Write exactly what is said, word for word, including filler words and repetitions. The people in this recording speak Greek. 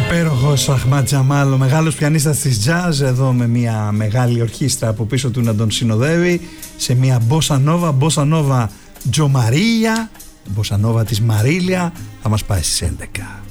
Υπέροχος ο Αχμάτ Τζαμάλ, ο μεγάλος πιανίστας της jazz, εδώ με μια μεγάλη ορχήστρα από πίσω του να τον συνοδεύει σε μια μπόσα νόβα, μπόσα νόβα Τζο Μαρία, μπόσα νόβα της Μαρίλια, θα μας πάει στις έντεκα.